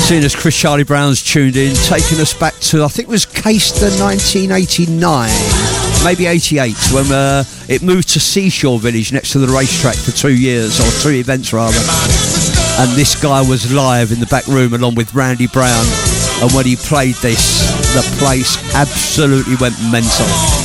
Seeing as Chris Charlie Brown's tuned in, taking us back to, I think it was Caister 1989, maybe 88, when it moved to Seashore Village next to the racetrack for 2 years, or 2 events rather. And this guy was live in the back room along with Randy Brown. And when he played this, the place absolutely went mental.